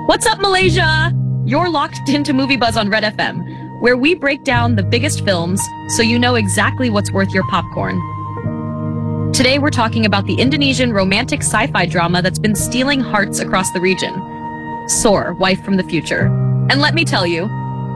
What's up, Malaysia? You're locked into Movie Buzz on Red FM, where we break down the biggest films so you know exactly what's worth your popcorn. Today, we're talking about the Indonesian romantic sci-fi drama that's been stealing hearts across the region, Soar, Wife from the Future. And let me tell you,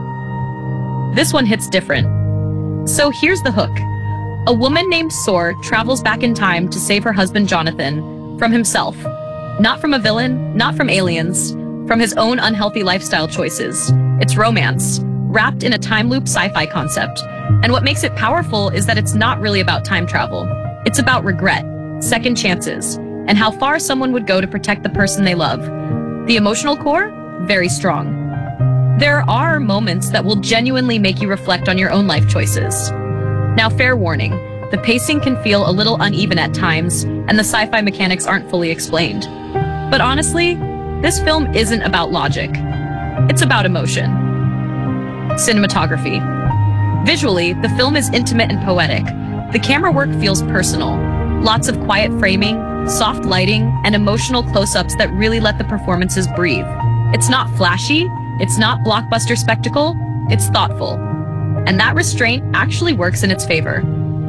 this one hits different. So here's the hook. A woman named Soar travels back in time to save her husband Jonathan from himself. Not from a villain, not from aliens, from his own unhealthy lifestyle choices. It's romance, wrapped in a time loop sci-fi concept. And what makes it powerful is that it's not really about time travel. It's about regret, second chances, and how far someone would go to protect the person they love. The emotional core? Very strong. There are moments that will genuinely make you reflect on your own life choices. Now, fair warning, the pacing can feel a little uneven at times, and the sci-fi mechanics aren't fully explained. But honestly, this film isn't about logic. It's about emotion. Cinematography. Visually, the film is intimate and poetic. The camera work feels personal. Lots of quiet framing, soft lighting, and emotional close-ups that really let the performances breathe. It's not flashy, it's not blockbuster spectacle, it's thoughtful. And that restraint actually works in its favor.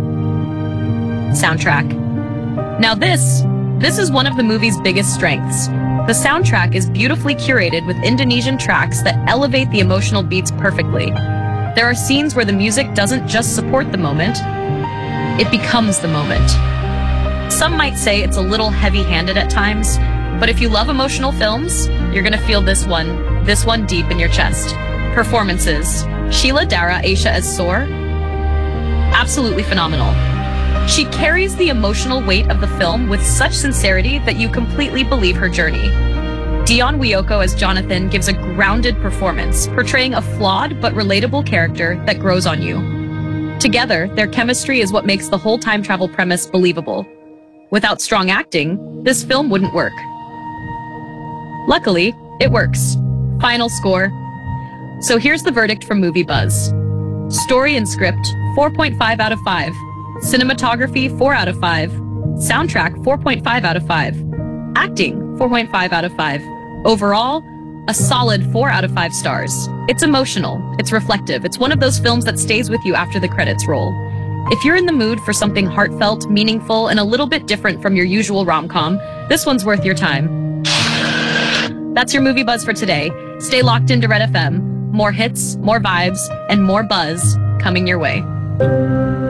Soundtrack. Now this is one of the movie's biggest strengths. The soundtrack is beautifully curated with Indonesian tracks that elevate the emotional beats perfectly. There are scenes where the music doesn't just support the moment, it becomes the moment. Some might say it's a little heavy-handed at times, but if you love emotional films, you're gonna feel this one deep in your chest. Performances. Sheila Dara Aisha as Soar? Absolutely phenomenal. She carries the emotional weight of the film with such sincerity that you completely believe her journey. Dion Wiyoko as Jonathan gives a grounded performance, portraying a flawed but relatable character that grows on you. Together, their chemistry is what makes the whole time travel premise believable. Without strong acting, this film wouldn't work. Luckily, it works. Final score. So here's the verdict from Movie Buzz. Story and script, 4.5 out of 5. Cinematography, 4 out of 5. Soundtrack, 4.5 out of 5. Acting, 4.5 out of 5. Overall, a solid 4 out of 5 stars. It's emotional, it's reflective, it's one of those films that stays with you after the credits roll. If you're in the mood for something heartfelt, meaningful, and a little bit different from your usual rom-com, this one's worth your time. That's your Movie Buzz for today. Stay locked into Red FM. More hits, more vibes, and more buzz coming your way.